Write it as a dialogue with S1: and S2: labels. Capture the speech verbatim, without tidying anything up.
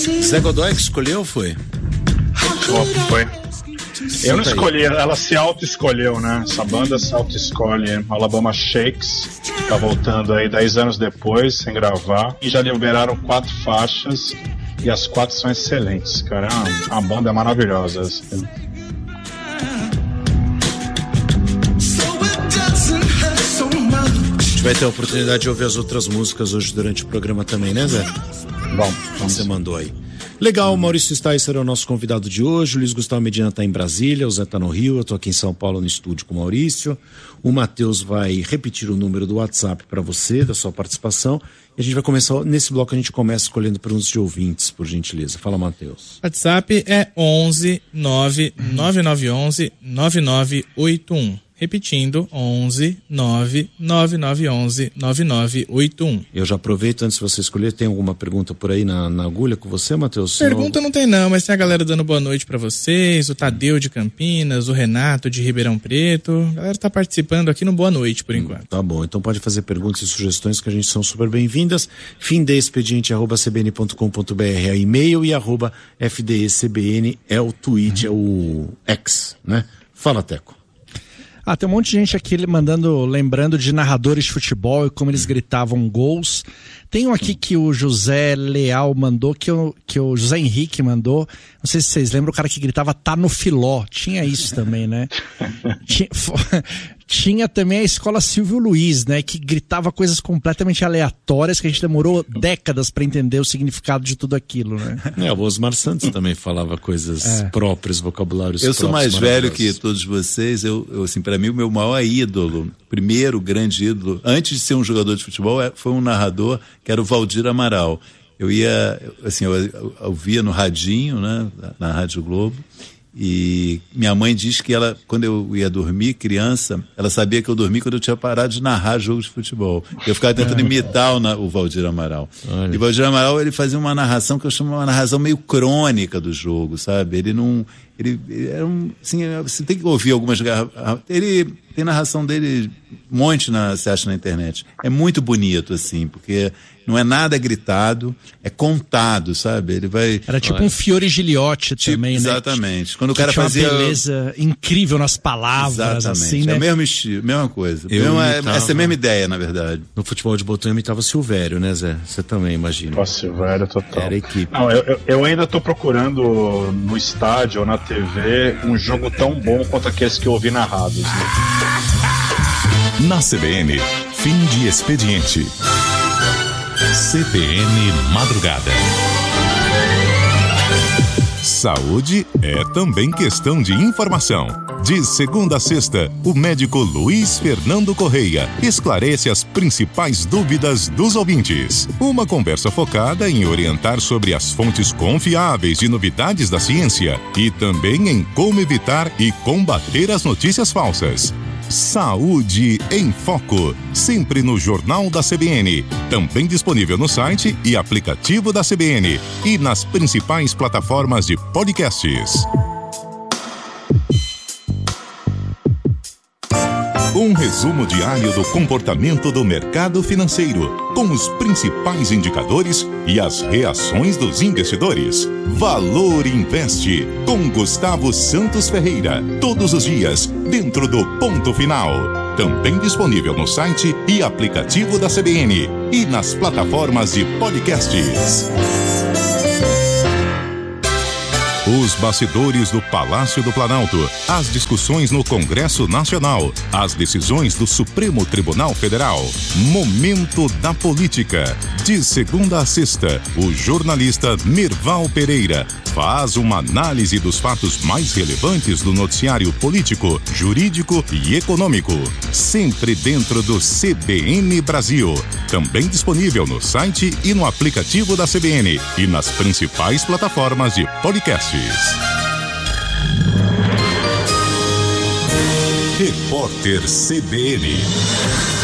S1: Zé Godoy que escolheu ou foi?
S2: Foi. Eu não escolhi, ela se auto-escolheu, né? Essa banda se auto-escolhe. Alabama Shakes tá voltando aí dez anos depois, sem gravar. E já liberaram quatro faixas e as quatro são excelentes, cara. A, a banda é maravilhosa. Assim.
S1: A gente vai ter a oportunidade de ouvir as outras músicas hoje durante o programa também, né, Zé?
S2: Bom,
S1: você mandou aí. Legal, Maurício Sticer é o nosso convidado de hoje, o Luiz Gustavo Medina está em Brasília, o Zé está no Rio, eu estou aqui em São Paulo no estúdio com o Maurício. O Matheus vai repetir o número do WhatsApp para você, da sua participação, e a gente vai começar, nesse bloco a gente começa escolhendo perguntas de ouvintes, por gentileza. Fala, Matheus.
S3: WhatsApp é onze nove nove nove onze nove nove oito um. Repetindo, onze nove nove nove onze nove nove oito um.
S1: Eu já aproveito, antes de você escolher, tem alguma pergunta por aí na, na agulha com você, Matheus?
S3: Pergunta Senão... não tem não, mas tem a galera dando boa noite pra vocês, o Tadeu de Campinas, o Renato de Ribeirão Preto. A galera tá participando aqui no Boa Noite, por enquanto.
S1: Hum, tá bom, então pode fazer perguntas e sugestões que a gente são super bem-vindas. Fim de expediente arroba c b n ponto com ponto b r é o e-mail e arroba f d e c b n é o tweet, uhum. é o X, né? Fala, Teco.
S4: Ah, tem um monte de gente aqui mandando, lembrando de narradores de futebol e como eles gritavam gols. Tem um aqui que o José Leal mandou, que, eu, que o José Henrique mandou. Não sei se vocês lembram, o cara que gritava tá no filó. Tinha isso também, né? tinha, tinha também a escola Silvio Luiz, né? Que gritava coisas completamente aleatórias que a gente demorou décadas para entender o significado de tudo aquilo, né?
S1: É, o Osmar Santos também falava coisas é. próprias, vocabulários
S5: eu
S1: próprios.
S5: Eu sou mais velho que todos vocês. Eu, eu assim, para mim, o meu maior ídolo, primeiro grande ídolo, antes de ser um jogador de futebol, foi um narrador que era o Valdir Amaral. Eu ia, assim, eu, eu, eu via no radinho, né, na Rádio Globo, e minha mãe diz que ela, quando eu ia dormir, criança, ela sabia que eu dormia quando eu tinha parado de narrar jogos de futebol. Eu ficava tentando imitar o, o Valdir Amaral. Olha. E o Valdir Amaral, ele fazia uma narração que eu chamo uma narração meio crônica do jogo, sabe? Ele não... Ele, ele era um... Assim, você tem que ouvir algumas... Ele... Tem narração dele, um monte na, você acha na internet. É muito bonito, assim, porque não é nada gritado, é contado, sabe? Ele vai...
S4: Era tipo Olha. um Fiore Giliotti
S5: tipo,
S4: também,
S5: exatamente.
S4: né?
S5: Quando
S4: que
S5: o cara
S4: tinha
S5: fazia...
S4: uma beleza incrível nas palavras,
S5: exatamente.
S4: assim, né?
S5: É o mesmo estilo, mesma coisa.
S1: Eu
S5: mesma,
S1: imitava...
S5: Essa é a mesma ideia, na verdade.
S1: No futebol de botão eu imitava o Silvério, né, Zé? Você também, imagina.
S2: Pô, Silvério, total.
S1: Era a equipe.
S2: Não, eu, eu, eu ainda tô procurando no estádio ou na T V um jogo tão bom quanto aqueles que eu ouvi narrados, né?
S6: Na C B N, fim de expediente. C B N Madrugada. Saúde é também questão de informação. De segunda a sexta, o médico Luiz Fernando Correia esclarece as principais dúvidas dos ouvintes. Uma conversa focada em orientar sobre as fontes confiáveis de novidades da ciência e também em como evitar e combater as notícias falsas. Saúde em Foco, sempre no Jornal da C B N, também disponível no site e aplicativo da C B N e nas principais plataformas de podcasts. Um resumo diário do comportamento do mercado financeiro, com os principais indicadores e as reações dos investidores. Valor Investe, com Gustavo Santos Ferreira, todos os dias, dentro do Ponto Final. Também disponível no site e aplicativo da C B N e nas plataformas de podcasts. Os bastidores do Palácio do Planalto, as discussões no Congresso Nacional, as decisões do Supremo Tribunal Federal. Momento da Política. De segunda a sexta, o jornalista Mirval Pereira faz uma análise dos fatos mais relevantes do noticiário político, jurídico e econômico. Sempre dentro do C B N Brasil. Também disponível no site e no aplicativo da C B N e nas principais plataformas de podcasts. Repórter C B N.